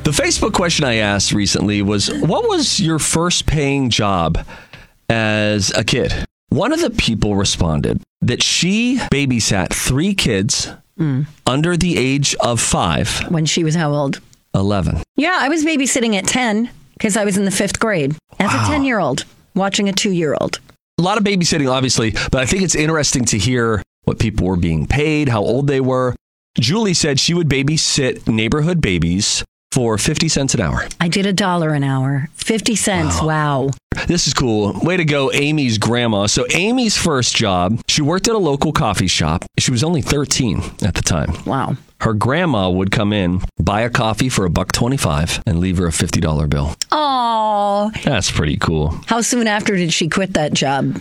The Facebook question I asked recently was, what was your first paying job as a kid? One of the people responded that she babysat 3 kids under the age of 5. When she was how old? 11. Yeah, I was babysitting at 10 because I was in the 5th grade as a 10-year-old watching a 2-year-old. A lot of babysitting, obviously, but I think it's interesting to hear what people were being paid, how old they were. Julie said she would babysit neighborhood babies for 50 cents an hour. I did $1 an hour. 50 cents. Wow. This is cool. Way to go, Amy's grandma. So Amy's first job, she worked at a local coffee shop. She was only 13 at the time. Wow. Her grandma would come in, buy a coffee for $1.25 and leave her a $50 bill. Oh. That's pretty cool. How soon after did she quit that job?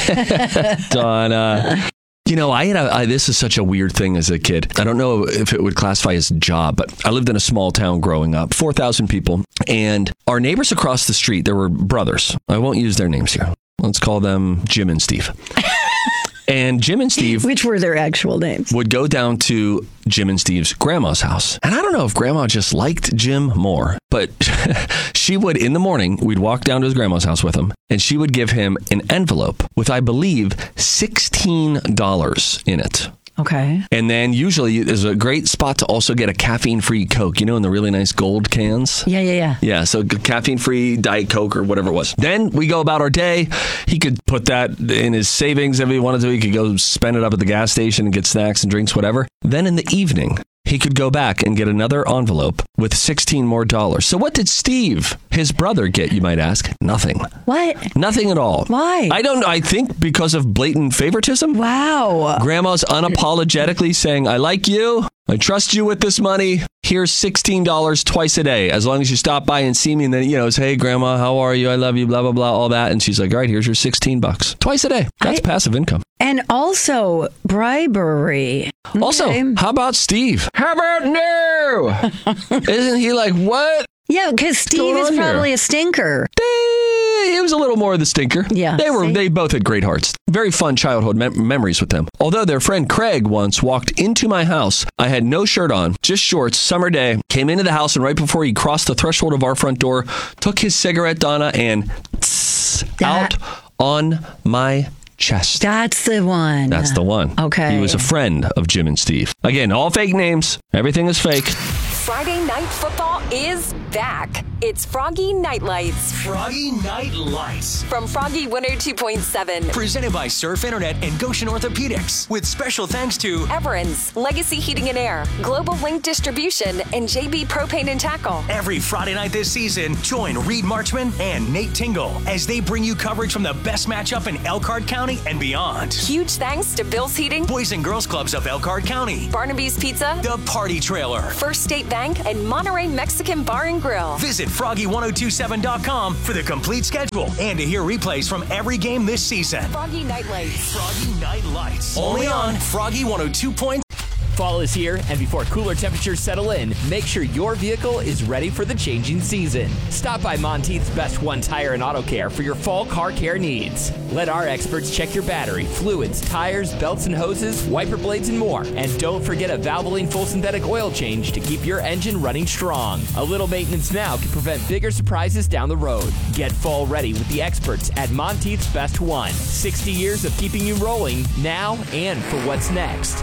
Donna. You know, this is such a weird thing as a kid. I don't know if it would classify as a job, but I lived in a small town growing up, 4,000 people. And our neighbors across the street, there were brothers. I won't use their names here. Let's call them Jim and Steve. And Jim and Steve... Which were their actual names? ...would go down to Jim and Steve's grandma's house. And I don't know if grandma just liked Jim more, but she would, in the morning, we'd walk down to his grandma's house with him, and she would give him an envelope with, I believe, $16 in it. Okay. And then usually there's a great spot to also get a caffeine-free Coke, you know, in the really nice gold cans. Yeah. Yeah, so caffeine-free Diet Coke or whatever it was. Then we go about our day. He could put that in his savings if he wanted to. He could go spend it up at the gas station and get snacks and drinks, whatever. Then in the evening, he could go back and get another envelope with $16 more. So what did Steve, his brother, get, you might ask? Nothing. What? Nothing at all. Why? I think because of blatant favoritism. Wow. Grandma's unapologetically saying, I like you. I trust you with this money. Here's $16 twice a day. As long as you stop by and see me and then, say, hey, Grandma, how are you? I love you, blah, blah, blah, all that. And she's like, all right, here's your $16. Twice a day. That's passive income. And also bribery. Also, how about Steve? How about no? Isn't he like, what? Yeah, because Steve is probably a stinker. He was a little more of the stinker. Yeah. They both had great hearts. Very fun childhood memories with them. Although their friend Craig once walked into my house. I had no shirt on, just shorts, summer day, came into the house, and right before he crossed the threshold of our front door, took his cigarette, Donna, and out on my chest. That's the one. That's the one. Okay. He was a friend of Jim and Steve. Again, all fake names. Everything is fake. Friday Night Football is back. It's Froggy Night Lights. Froggy Night Lights. From Froggy 102.7. Presented by Surf Internet and Goshen Orthopedics. With special thanks to Everins, Legacy Heating and Air, Global Link Distribution, and JB Propane and Tackle. Every Friday night this season, join Reed Marchman and Nate Tingle as they bring you coverage from the best matchup in Elkhart County and beyond. Huge thanks to Bill's Heating, Boys and Girls Clubs of Elkhart County, Barnaby's Pizza, The Party Trailer, First State Bank, and Monterey Mexican Bar and Grill. Visit Froggy1027.com for the complete schedule and to hear replays from every game this season. Froggy Night Lights. Froggy Night Lights. Only on Froggy 102. Fall is here, and before cooler temperatures settle in, make sure your vehicle is ready for the changing season. Stop by Monteith's Best One Tire and Auto Care for your fall car care needs. Let our experts check your battery, fluids, tires, belts and hoses, wiper blades, and more. And don't forget a Valvoline full synthetic oil change to keep your engine running strong. A little maintenance now can prevent bigger surprises down the road. Get fall ready with the experts at Monteith's Best One. 60 years of keeping you rolling now and for what's next.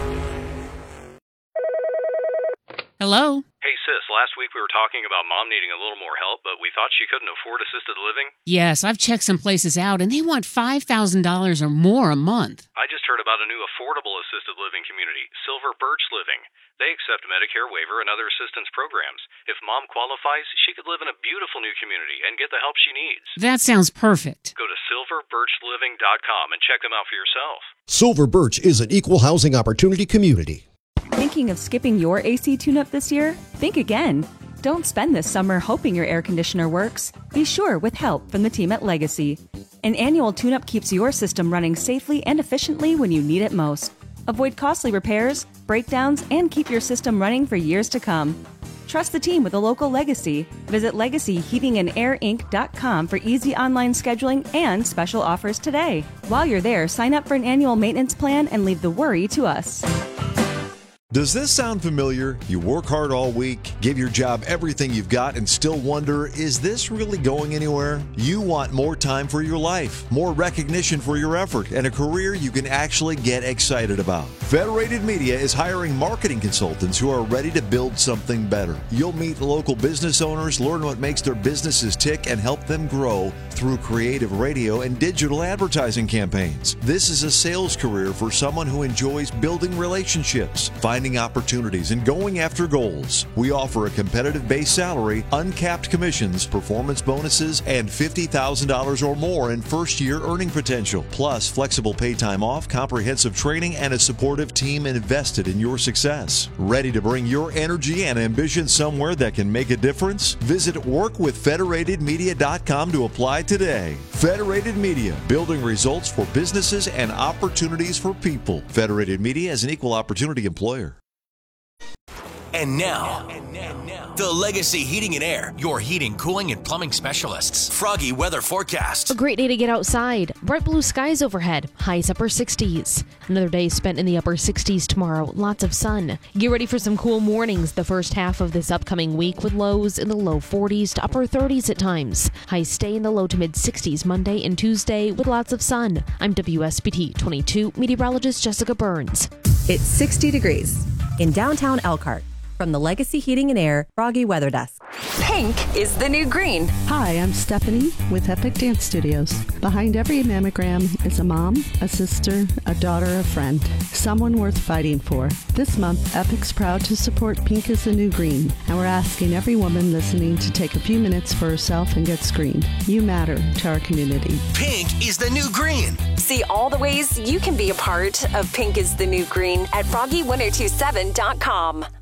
Hello? Hey, sis, last week we were talking about Mom needing a little more help, but we thought she couldn't afford assisted living. Yes, I've checked some places out, and they want $5,000 or more a month. I just heard about a new affordable assisted living community, Silver Birch Living. They accept Medicare waiver and other assistance programs. If Mom qualifies, she could live in a beautiful new community and get the help she needs. That sounds perfect. Go to silverbirchliving.com and check them out for yourself. Silver Birch is an equal housing opportunity community. Thinking of skipping your AC tune-up this year? Think again. Don't spend this summer hoping your air conditioner works. Be sure with help from the team at Legacy. An annual tune-up keeps your system running safely and efficiently when you need it most. Avoid costly repairs, breakdowns, and keep your system running for years to come. Trust the team with a local Legacy. Visit LegacyHeatingandAirInc.com for easy online scheduling and special offers today. While you're there, sign up for an annual maintenance plan and leave the worry to us. Does this sound familiar? You work hard all week, give your job everything you've got, and still wonder, is this really going anywhere? You want more time for your life, more recognition for your effort, and a career you can actually get excited about. Federated Media is hiring marketing consultants who are ready to build something better. You'll meet local business owners, learn what makes their businesses tick, and help them grow through creative radio and digital advertising campaigns. This is a sales career for someone who enjoys building relationships, finding opportunities, and going after goals. We offer a competitive base salary, uncapped commissions, performance bonuses, and $50,000 or more in first-year earning potential, plus flexible pay time off, comprehensive training, and a supportive team invested in your success. Ready to bring your energy and ambition somewhere that can make a difference? Visit workwithfederatedmedia.com to apply today. Federated Media, building results for businesses and opportunities for people. Federated Media is an equal opportunity employer. And now, the Legacy Heating and Air, your heating, cooling, and plumbing specialists. Froggy weather forecast. A great day to get outside. Bright blue skies overhead. Highs upper 60s. Another day spent in the upper 60s tomorrow. Lots of sun. Get ready for some cool mornings the first half of this upcoming week with lows in the low 40s to upper 30s at times. Highs stay in the low to mid 60s Monday and Tuesday with lots of sun. I'm WSBT 22 meteorologist Jessica Burns. It's 60 degrees in downtown Elkhart. From the Legacy Heating and Air Froggy Weather Desk. Pink is the new green. Hi, I'm Stephanie with Epic Dance Studios. Behind every mammogram is a mom, a sister, a daughter, a friend, someone worth fighting for. This month, Epic's proud to support Pink is the New Green, and we're asking every woman listening to take a few minutes for herself and get screened. You matter to our community. Pink is the new green. See all the ways you can be a part of Pink is the New Green at froggy1027.com.